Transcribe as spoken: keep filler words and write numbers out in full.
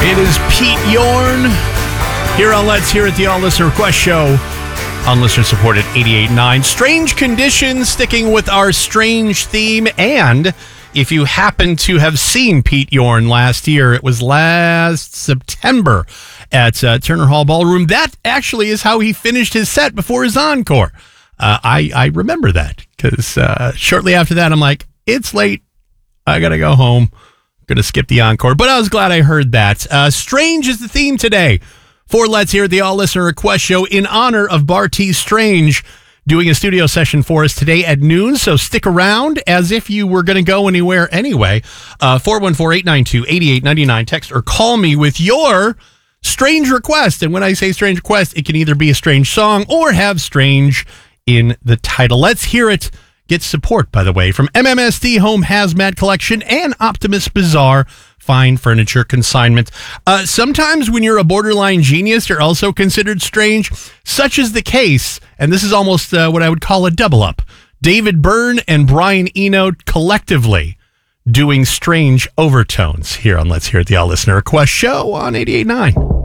It is Pete Yorn here on Let's Hear It, the All Listener Request Show on listener supported eighty-eight point nine. Strange Conditions, sticking with our strange theme. And if you happen to have seen Pete Yorn last year, it was last September at uh, Turner Hall Ballroom. That actually is how he finished his set before his encore. Uh, I, I remember that because uh, shortly after that, I'm like, it's late. I got to go home. Going to skip the encore. But I was glad I heard that. Uh, strange is the theme today for Let's Hear It, the All Listener Request Show, in honor of Bartees Strange doing a studio session for us today at noon. So stick around as if you were going to go anywhere anyway. Uh, four one four, eight nine two, eight eight nine nine. Text or call me with your strange request. And when I say strange request, it can either be a strange song or have strange in the title. Let's Hear It gets support, by the way, from M M S D Home Hazmat Collection and Optimus Bazaar Fine Furniture Consignment. Uh, sometimes when you're a borderline genius, you're also considered strange. Such is the case, and this is almost uh, what I would call a double up. David Byrne and Brian Eno collectively doing strange overtones here on Let's Hear It, the All Listener Request Show on eighty-eight point nine.